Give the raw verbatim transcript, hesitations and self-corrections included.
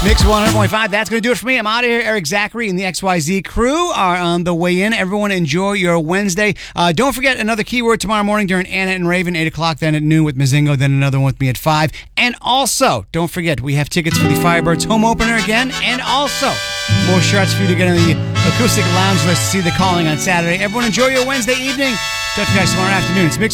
Mix one hundred point five. That's going to do it for me. I'm out of here. Eric Zachary and the X Y Z crew are on the way in. Everyone enjoy your Wednesday. Uh, don't forget another keyword tomorrow morning during Anna and Raven, eight o'clock, then at noon with Mazingo, then another one with me at five. And also, don't forget, we have tickets for the Firebirds home opener again. And also, more shirts for you to get on the acoustic lounge list to see The Calling on Saturday. Everyone enjoy your Wednesday evening. Talk to you guys tomorrow afternoon. It's Mix